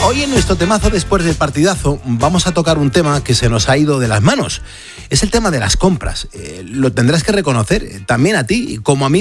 Hoy en nuestro temazo después del partidazo vamos a tocar un tema que se nos ha ido de las manos. Es el tema de las compras. Lo tendrás que reconocer también a ti como a mí.